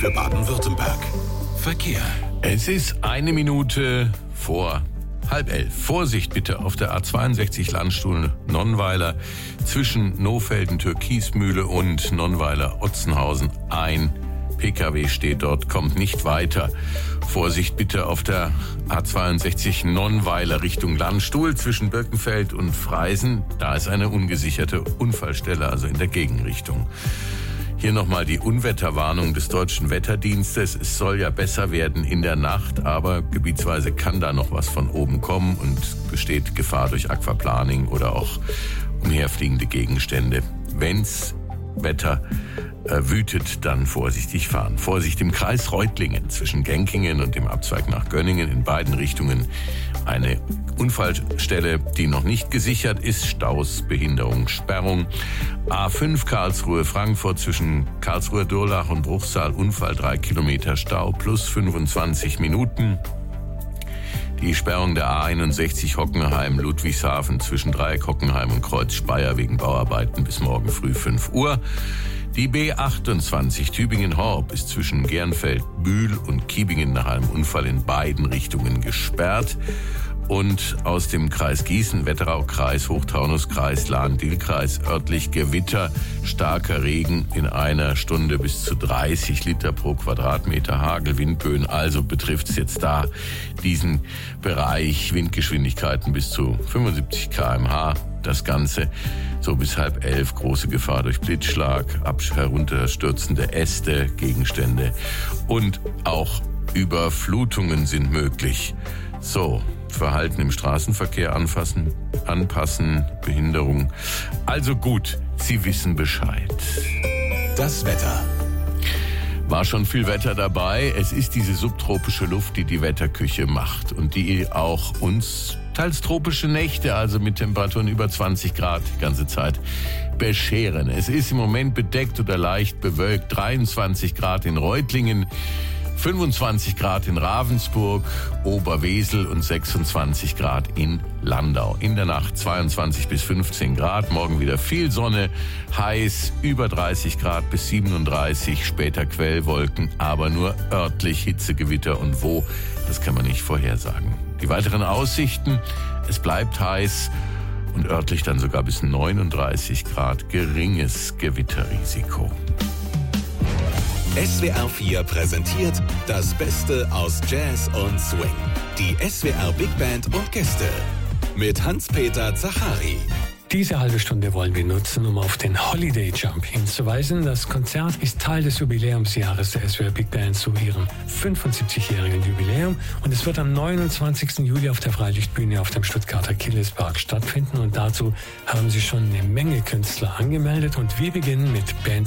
für Baden-Württemberg. Verkehr. Es ist 1 Minute vor 10:30. Vorsicht bitte auf der A62 Landstuhl Nonnweiler zwischen Nohfelden, Türkismühle und Nonnweiler-Otzenhausen. Ein PKW steht dort, kommt nicht weiter. Vorsicht bitte auf der A62 Nonnweiler Richtung Landstuhl zwischen Birkenfeld und Freisen. Da ist eine ungesicherte Unfallstelle, also in der Gegenrichtung. Hier nochmal die Unwetterwarnung des Deutschen Wetterdienstes. Es soll ja besser werden in der Nacht, aber gebietsweise kann da noch was von oben kommen und besteht Gefahr durch Aquaplaning oder auch umherfliegende Gegenstände. Wenn's Wetter wütet, dann vorsichtig fahren. Vorsicht im Kreis Reutlingen zwischen Genkingen und dem Abzweig nach Gönningen in beiden Richtungen. Eine Unfallstelle, die noch nicht gesichert ist. Staus, Behinderung, Sperrung. A5 Karlsruhe-Frankfurt zwischen Karlsruhe-Durlach und Bruchsal. Unfall 3 Kilometer Stau plus 25 Minuten. Die Sperrung der A61 Hockenheim-Ludwigshafen zwischen Dreieck Hockenheim und Kreuz Speyer wegen Bauarbeiten bis morgen früh 5 Uhr. Die B28 Tübingen-Horb ist zwischen Gernfeld-Bühl und Kiebingen nach einem Unfall in beiden Richtungen gesperrt. Und aus dem Kreis Gießen, Wetteraukreis, Hochtaunuskreis, Lahn-Dill-Kreis, örtlich Gewitter, starker Regen in einer Stunde bis zu 30 Liter pro Quadratmeter, Hagel, Windböen. Also betrifft es jetzt da diesen Bereich, Windgeschwindigkeiten bis zu 75 km/h. Das Ganze so bis 10:30, große Gefahr durch Blitzschlag, herunterstürzende Äste, Gegenstände und auch Überflutungen sind möglich. So, Verhalten im Straßenverkehr anpassen, Behinderung. Also gut, Sie wissen Bescheid. Das Wetter. War schon viel Wetter dabei. Es ist diese subtropische Luft, die die Wetterküche macht und die auch uns teils tropische Nächte, also mit Temperaturen über 20 Grad die ganze Zeit, bescheren. Es ist im Moment bedeckt oder leicht bewölkt. 23 Grad in Reutlingen, 25 Grad in Ravensburg, Oberwesel und 26 Grad in Landau. In der Nacht 22 bis 15 Grad, morgen wieder viel Sonne, heiß, über 30 Grad bis 37, später Quellwolken, aber nur örtlich Hitzegewitter und wo, das kann man nicht vorhersagen. Die weiteren Aussichten, es bleibt heiß und örtlich dann sogar bis 39 Grad, geringes Gewitterrisiko. SWR 4 präsentiert das Beste aus Jazz und Swing. Die SWR Big Band und Gäste mit Hans-Peter Zachari. Diese halbe Stunde wollen wir nutzen, um auf den Holiday Jump hinzuweisen. Das Konzert ist Teil des Jubiläumsjahres der SWR Big Band zu ihrem 75-jährigen Jubiläum und es wird am 29. Juli auf der Freilichtbühne auf dem Stuttgarter Killespark stattfinden und dazu haben sich schon eine Menge Künstler angemeldet und wir beginnen mit Band